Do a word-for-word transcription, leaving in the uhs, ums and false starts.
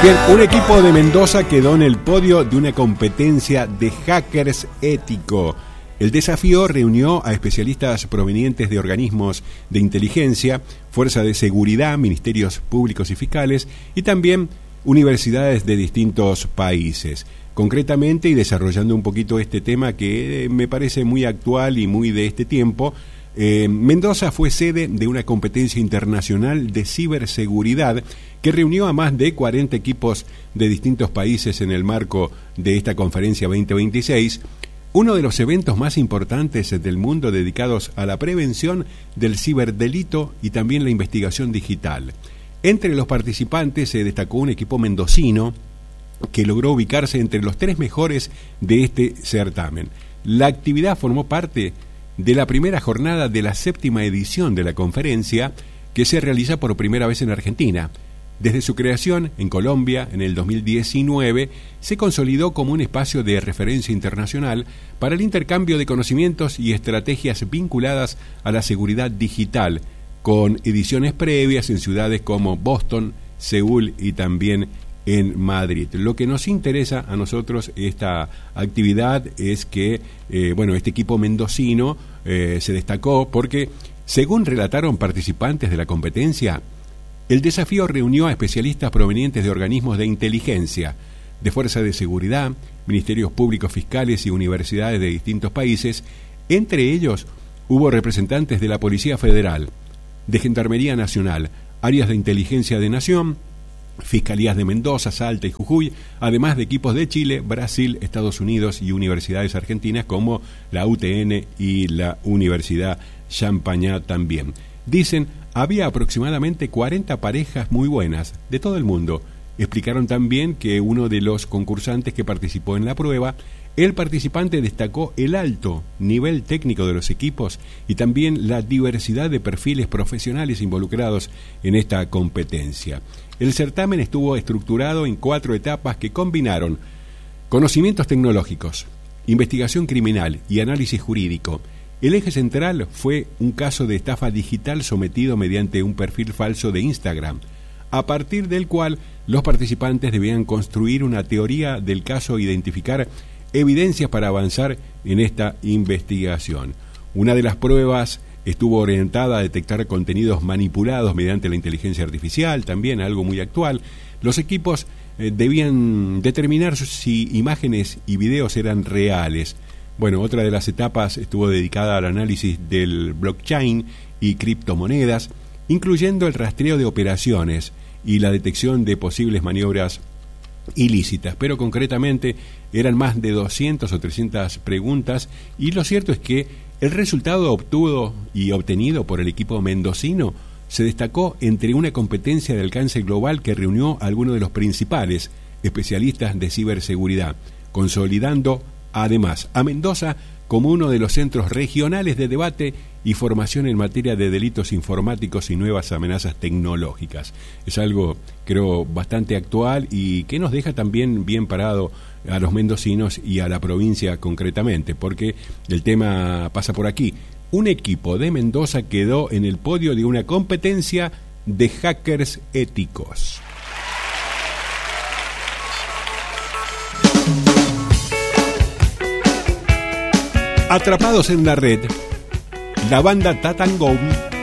Bien, un equipo de Mendoza quedó en el podio de una competencia de hackers ético. El desafío reunió a especialistas provenientes de organismos de inteligencia, fuerza de seguridad, ministerios públicos y fiscales y también universidades de distintos países. Concretamente, y desarrollando un poquito este tema que me parece muy actual y muy de este tiempo, eh, Mendoza fue sede de una competencia internacional de ciberseguridad que reunió a más de cuarenta equipos de distintos países en el marco de esta conferencia veinte veintiséis, uno de los eventos más importantes del mundo dedicados a la prevención del ciberdelito y también la investigación digital. Entre los participantes se destacó un equipo mendocino que logró ubicarse entre los tres mejores de este certamen. La actividad formó parte de la primera jornada de la séptima edición de la conferencia, que se realiza por primera vez en Argentina. Desde su creación en Colombia en el dos mil diecinueve, se consolidó como un espacio de referencia internacional para el intercambio de conocimientos y estrategias vinculadas a la seguridad digital, con ediciones previas en ciudades como Boston, Seúl y también en Madrid. Lo que nos interesa a nosotros esta actividad es que, eh, bueno, este equipo mendocino eh, se destacó porque, según relataron participantes de la competencia, el desafío reunió a especialistas provenientes de organismos de inteligencia, de fuerza de seguridad, ministerios públicos fiscales y universidades de distintos países. Entre ellos hubo representantes de la Policía Federal, de Gendarmería Nacional, áreas de inteligencia de Nación, Fiscalías de Mendoza, Salta y Jujuy, además de equipos de Chile, Brasil, Estados Unidos y universidades argentinas como la U T N y la Universidad Champagnat también. Dicen, había aproximadamente cuarenta parejas muy buenas de todo el mundo. Explicaron también que uno de los concursantes que participó en la prueba, el participante destacó el alto nivel técnico de los equipos y también la diversidad de perfiles profesionales involucrados en esta competencia. El certamen estuvo estructurado en cuatro etapas que combinaron conocimientos tecnológicos, investigación criminal y análisis jurídico. El eje central fue un caso de estafa digital sometido mediante un perfil falso de Instagram, a partir del cual los participantes debían construir una teoría del caso e identificar evidencias para avanzar en esta investigación. Una de las pruebas estuvo orientada a detectar contenidos manipulados mediante la inteligencia artificial, también algo muy actual. Los equipos eh, debían determinar si imágenes y videos eran reales. Bueno, otra de las etapas estuvo dedicada al análisis del blockchain y criptomonedas, incluyendo el rastreo de operaciones y la detección de posibles maniobras ilícitas, pero concretamente eran más de doscientas o trescientas preguntas, y lo cierto es que el resultado obtuvo y obtenido por el equipo mendocino se destacó entre una competencia de alcance global que reunió a algunos de los principales especialistas de ciberseguridad, consolidando además a Mendoza como uno de los centros regionales de debate y formación en materia de delitos informáticos y nuevas amenazas tecnológicas. Es algo, creo, bastante actual y que nos deja también bien parado a los mendocinos y a la provincia concretamente, porque el tema pasa por aquí. Un equipo de Mendoza quedó en el podio de una competencia de hackers éticos. Atrapados en la red, la banda Tatangón